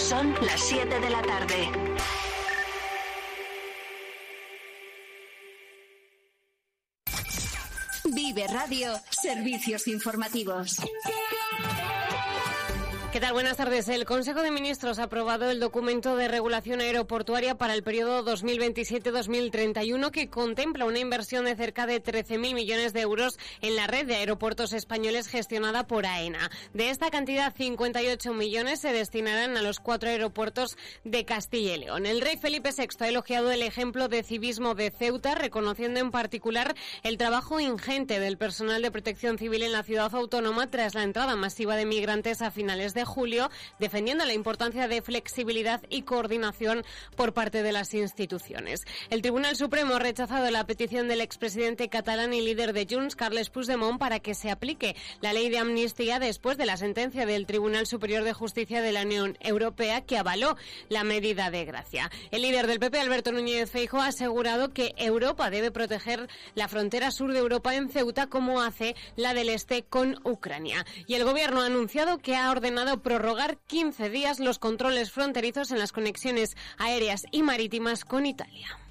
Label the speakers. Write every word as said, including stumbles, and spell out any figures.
Speaker 1: Son las siete de la tarde. Vive Radio, servicios informativos.
Speaker 2: ¿Qué tal? Buenas tardes. El Consejo de Ministros ha aprobado el documento de regulación aeroportuaria para el periodo dos mil veintisiete dos mil treinta y uno que contempla una inversión de cerca de trece mil millones de euros en la red de aeropuertos españoles gestionada por AENA. De esta cantidad, cincuenta y ocho millones se destinarán a los cuatro aeropuertos de Castilla y León. El rey Felipe sexto ha elogiado el ejemplo de civismo de Ceuta, reconociendo en particular el trabajo ingente del personal de protección civil en la ciudad autónoma tras la entrada masiva de migrantes a finales de de julio, defendiendo la importancia de flexibilidad y coordinación por parte de las instituciones. El Tribunal Supremo ha rechazado la petición del expresidente catalán y líder de Junts, Carles Puigdemont, para que se aplique la ley de amnistía después de la sentencia del Tribunal Superior de Justicia de la Unión Europea que avaló la medida de gracia. El líder del P P, Alberto Núñez Feijóo, ha asegurado que Europa debe proteger la frontera sur de Europa en Ceuta como hace la del este con Ucrania. Y el Gobierno ha anunciado que ha ordenado prorrogar quince días los controles fronterizos en las conexiones aéreas y marítimas con Italia.